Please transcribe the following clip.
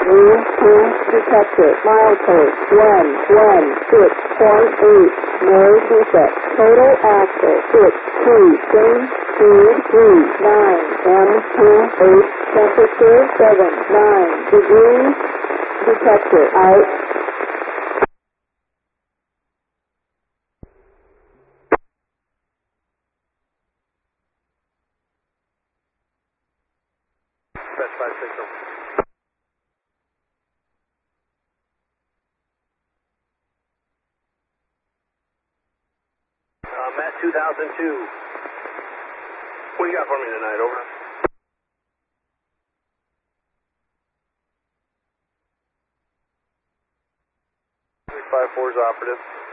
Green 2 detected. Milepost 116.8. Noise reset. Total axle 6 2. Change speed 39. M28. Temperature 79 degrees. Detected. Out. Specified signal. Matt 2002. What do you got for me tonight? Over. 354 is operative.